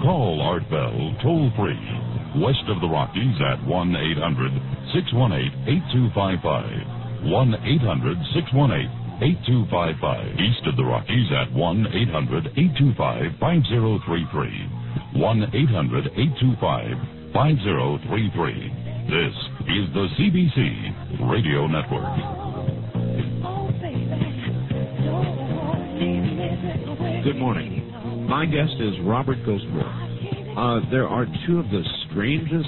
Call Art Bell toll-free west of the Rockies at 1-800-618-8255. 1-800-618-8255. East of the Rockies at 1-800-825-5033. 1-800-825-5033. This is the CBC Radio Network. Good morning. My guest is Robert Ghostwolf. There are two of the strangest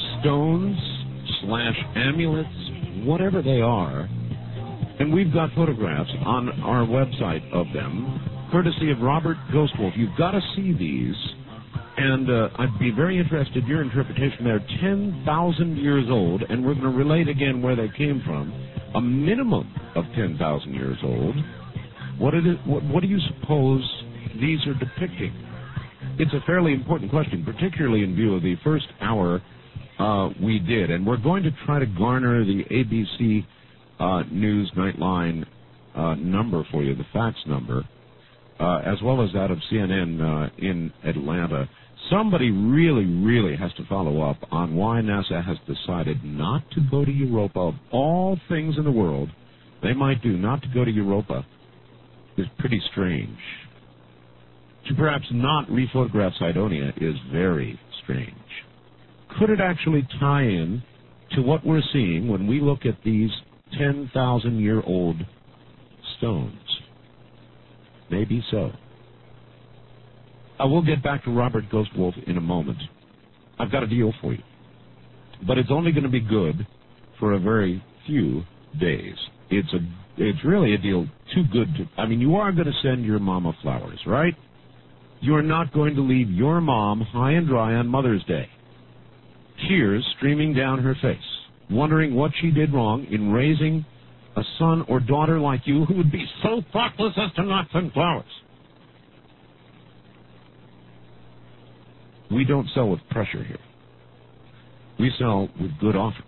stones/amulets, whatever they are, and we've got photographs on our website of them, courtesy of Robert Ghostwolf. You've got to see these, and I'd be very interested in your interpretation. They're 10,000 years old, and we're going to relate again where they came from. A minimum of 10,000 years old. What do you suppose these are depicting? It's a fairly important question, particularly in view of the first hour we did. And we're going to try to garner the ABC News Nightline number for you, the fax number, as well as that of CNN in Atlanta. Somebody really, really has to follow up on why NASA has decided not to go to Europa. Of all things in the world they might do, not to go to Europa is pretty strange. To perhaps not rephotograph Cydonia is very strange. Could it actually tie in to what we're seeing when we look at these 10,000-year-old stones? Maybe so. I will get back to Robert Ghostwolf in a moment. I've got a deal for you. But it's only going to be good for a very few days. It's really a deal too good to... I mean, you are going to send your mama flowers, right? You are not going to leave your mom high and dry on Mother's Day. Tears streaming down her face, wondering what she did wrong in raising a son or daughter like you who would be so thoughtless as to not send flowers. We don't sell with pressure here. We sell with good offers.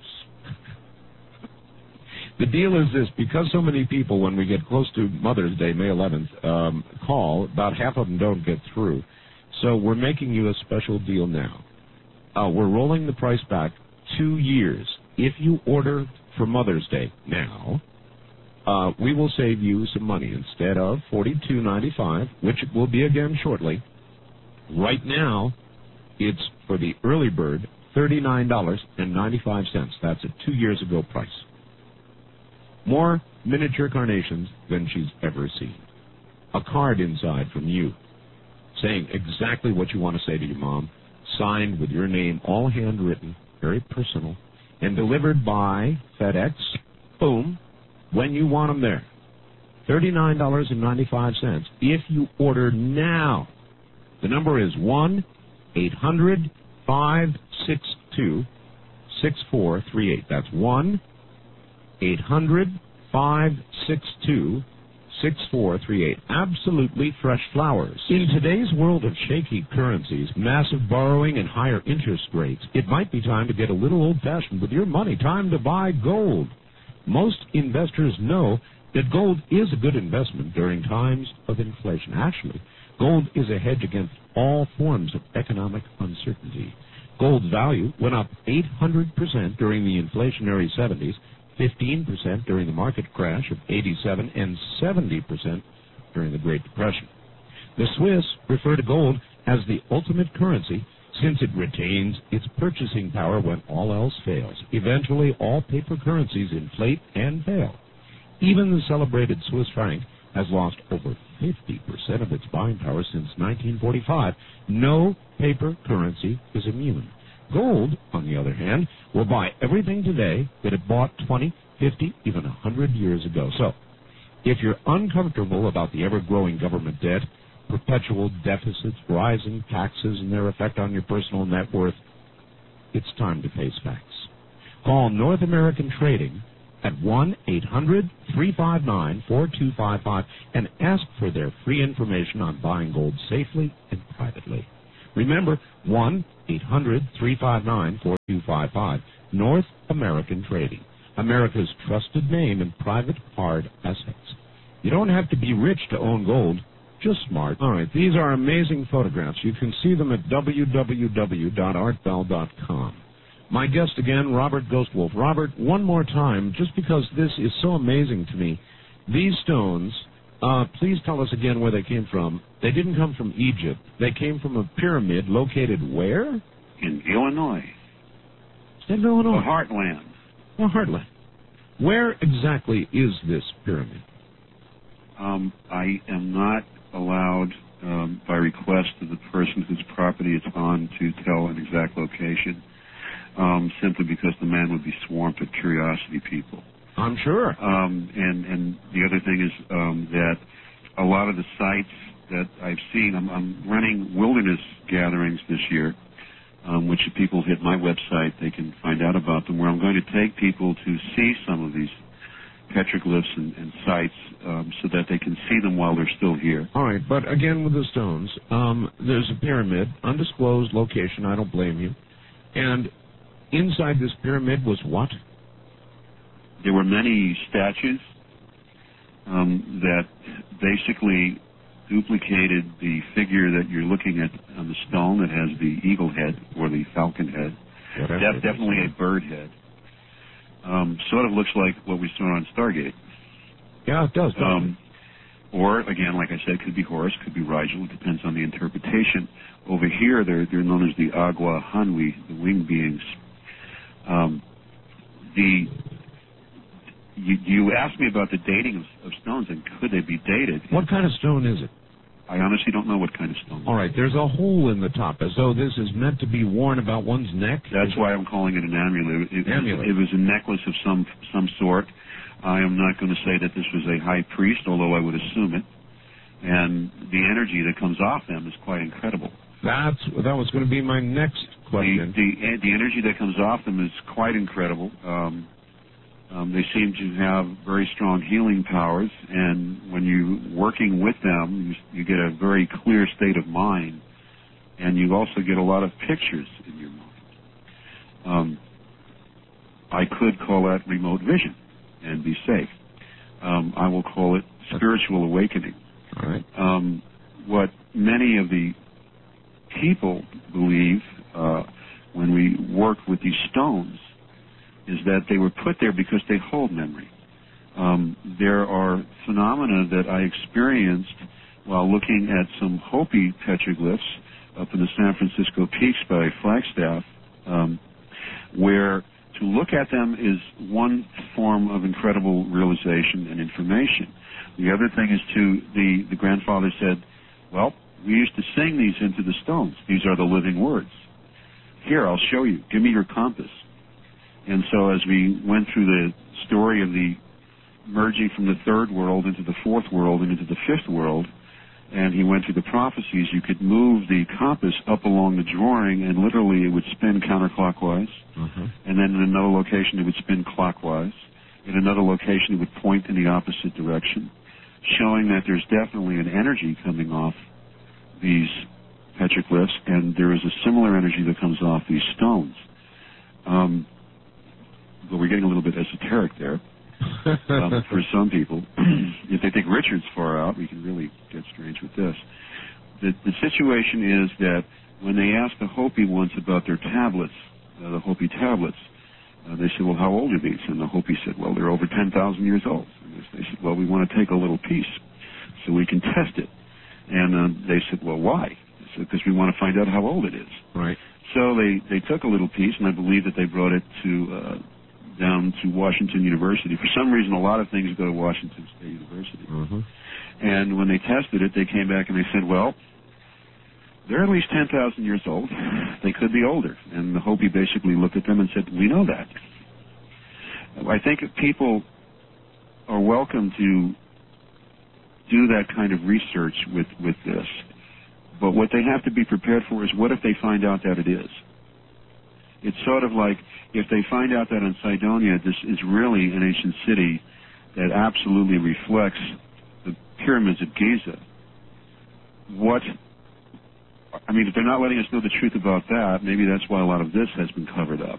The deal is this: because so many people, when we get close to Mother's Day, May 11th, call, about half of them don't get through. So we're making you a special deal now. We're rolling the price back 2 years. If you order for Mother's Day now, we will save you some money. Instead of $42.95, which it will be again shortly, right now it's, for the early bird, $39.95. That's a 2 years ago price. More miniature carnations than she's ever seen. A card inside from you saying exactly what you want to say to your mom, signed with your name, all handwritten, very personal, and delivered by FedEx, boom, when you want them there. $39.95 if you order now. The number is 1-800-562-6438. That's 1-800-562-6438. Absolutely fresh flowers. In today's world of shaky currencies, massive borrowing, and higher interest rates, it might be time to get a little old-fashioned with your money. Time to buy gold. Most investors know that gold is a good investment during times of inflation. Actually, gold is a hedge against all forms of economic uncertainty. Gold's value went up 800% during the inflationary 70s, 15% during the market crash of 87, and 70% during the Great Depression. The Swiss refer to gold as the ultimate currency since it retains its purchasing power when all else fails. Eventually, all paper currencies inflate and fail. Even the celebrated Swiss franc has lost over 50% of its buying power since 1945. No paper currency is immune. Gold, on the other hand, will buy everything today that it bought 20, 50, even 100 years ago. So, if you're uncomfortable about the ever-growing government debt, perpetual deficits, rising taxes, and their effect on your personal net worth, it's time to face facts. Call North American Trading at 1-800-359-4255 and ask for their free information on buying gold safely and privately. Remember, 1-800-359-4255, North American Trading, America's trusted name in private hard assets. You don't have to be rich to own gold, Just smart. All right, these are amazing photographs. You can see them at www.artbell.com. My guest again, Robert Ghostwolf. Robert, one more time, just because this is so amazing to me. These stones, please tell us again where they came from. They didn't come from Egypt. They came from a pyramid located where? In Illinois. In Illinois. The Heartland. The Heartland. Where exactly is this pyramid? I am not allowed, by request of the person whose property it's on, to tell an exact location, simply because the man would be swamped with curiosity people. I'm sure. And the other thing is that a lot of the sites that I've seen, I'm running wilderness gatherings this year, which if people hit my website, they can find out about them, where I'm going to take people to see some of these petroglyphs and sites so that they can see them while they're still here. All right, but again with the stones, there's a pyramid, undisclosed location, I don't blame you. And inside this pyramid was what? There were many statues that basically duplicated the figure that you're looking at on the stone that has the eagle head or the falcon head. Definitely a bird head. Sort of looks like what we saw on Stargate. Yeah, it does. Or, again, like I said, could be Horus, could be Rigel. It depends on the interpretation. Over here, they're known as the Agua Hanwi, the winged beings. You asked me about the dating of stones and could they be dated. What kind of stone is it? I honestly don't know what kind of stone. All right, there's a hole in the top, as though this is meant to be worn about one's neck. That's why I'm calling it an amulet. Amulet. It was a necklace of some sort. I am not going to say that this was a high priest, although I would assume it. And the energy that comes off them is quite incredible. That was going to be my next question. The energy that comes off them is quite incredible. They seem to have very strong healing powers, and when you're working with them, you get a very clear state of mind, and you also get a lot of pictures in your mind. I could call that remote vision and be safe. I will call it spiritual awakening. All right. What many of the people believe when we work with these stones is that they were put there because they hold memory. There are phenomena that I experienced while looking at some Hopi petroglyphs up in the San Francisco Peaks by Flagstaff, where to look at them is one form of incredible realization and information. The other thing is the grandfather said, well, we used to sing these into the stones. These are the living words. Here, I'll show you. Give me your compass. And so as we went through the story of the merging from the third world into the fourth world and into the fifth world, and he went through the prophecies, you could move the compass up along the drawing, and literally it would spin counterclockwise. Mm-hmm. And then in another location it would spin clockwise. In another location it would point in the opposite direction, showing that there's definitely an energy coming off these petroglyphs, and there is a similar energy that comes off these stones. But we're getting a little bit esoteric there for some people. If they think Richard's far out, we can really get strange with this. The situation is that when they asked the Hopi once about their tablets, the Hopi tablets, they said, well, how old are these? And the Hopi said, well, they're over 10,000 years old. And they said, well, we want to take a little piece so we can test it. And they said, well, why? They said, because we want to find out how old it is. Right. So they took a little piece, and I believe that they brought it down to Washington University. For some reason, a lot of things go to Washington State University. Mm-hmm. And when they tested it, they came back and they said, well, they're at least 10,000 years old. They could be older. And the Hopi basically looked at them and said, we know that. I think if people are welcome to do that kind of research with this, but what they have to be prepared for is, what if they find out that it is? It's sort of like if they find out that in Cydonia this is really an ancient city that absolutely reflects the pyramids of Giza. If they're not letting us know the truth about that, maybe that's why a lot of this has been covered up.